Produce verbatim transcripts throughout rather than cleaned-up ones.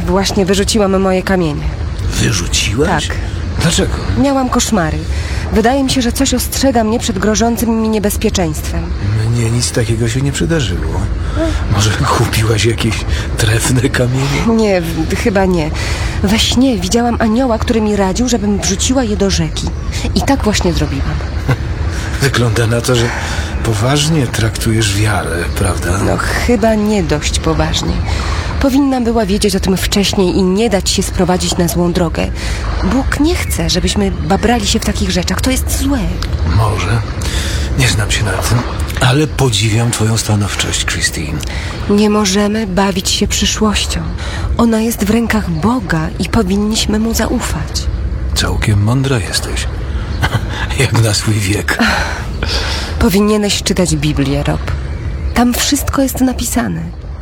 Właśnie wyrzuciłam moje kamienie. Wyrzuciłaś? Tak. Dlaczego? Miałam koszmary. Wydaje mi się, że coś ostrzega mnie przed grożącym mi niebezpieczeństwem. Mnie nic takiego się nie przydarzyło. Może kupiłaś jakieś trefne kamienie? Nie, w- chyba nie. We śnie widziałam anioła, który mi radził, żebym wrzuciła je do rzeki. I tak właśnie zrobiłam. Wygląda na to, że poważnie traktujesz wiarę, prawda? No chyba nie dość poważnie. Powinnam była wiedzieć o tym wcześniej i nie dać się sprowadzić na złą drogę. Bóg nie chce, żebyśmy babrali się w takich rzeczach. To jest złe. Może. Nie znam się na tym, ale podziwiam twoją stanowczość, Christine. Nie możemy bawić się przyszłością. Ona jest w rękach Boga i powinniśmy Mu zaufać. Całkiem mądra jesteś. Jak na swój wiek. Powinieneś czytać Biblię, Rob. Tam wszystko jest napisane.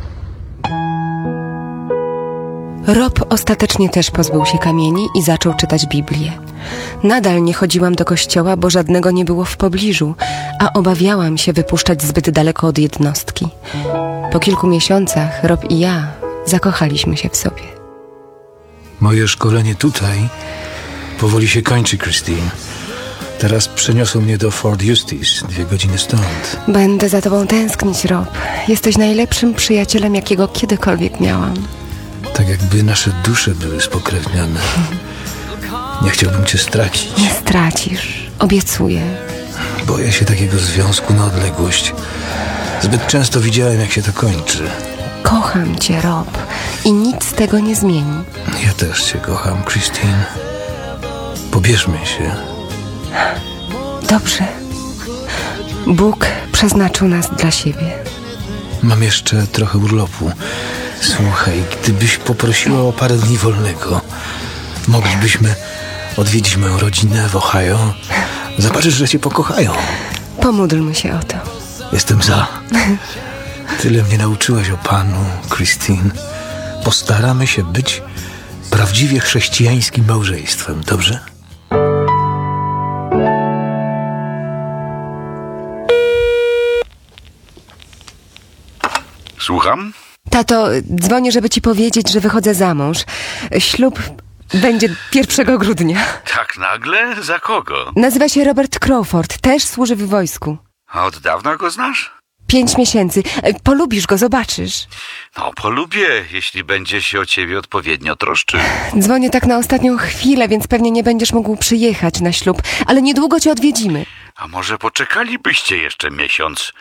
Rob ostatecznie też pozbył się kamieni i zaczął czytać Biblię. Nadal nie chodziłam do kościoła, bo żadnego nie było w pobliżu, a obawiałam się wypuszczać zbyt daleko od jednostki. Po kilku miesiącach Rob i ja zakochaliśmy się w sobie. Moje szkolenie tutaj powoli się kończy, Christine. Teraz przeniosą mnie do Fort Eustis, dwie godziny stąd. Będę za tobą tęsknić, Rob. Jesteś najlepszym przyjacielem, jakiego kiedykolwiek miałam. Tak jakby nasze dusze były spokrewnione. Nie chciałbym cię stracić. Nie stracisz, obiecuję. Boję się takiego związku na odległość. Zbyt często widziałem, jak się to kończy. Kocham cię, Rob, i nic z tego nie zmieni. Ja też cię kocham, Christine. Pobierzmy się. Dobrze. Bóg przeznaczył nas dla siebie. Mam jeszcze trochę urlopu. Słuchaj, gdybyś poprosiła o parę dni wolnego, moglibyśmy odwiedzić moją rodzinę w Ohio. Zobaczysz, że cię pokochają. Pomódlmy się o to. Jestem za. Tyle mnie nauczyłaś o Panu, Christine. Postaramy się być prawdziwie chrześcijańskim małżeństwem, dobrze? Słucham? Tato, dzwonię, żeby ci powiedzieć, że wychodzę za mąż. Ślub będzie pierwszego grudnia. Tak nagle? Za kogo? Nazywa się Robert Crawford, też służy w wojsku. A od dawna go znasz? Pięć miesięcy. Polubisz go, zobaczysz. No, polubię, jeśli będzie się o ciebie odpowiednio troszczył. Dzwonię tak na ostatnią chwilę, więc pewnie nie będziesz mógł przyjechać na ślub, ale niedługo cię odwiedzimy. A może poczekalibyście jeszcze miesiąc?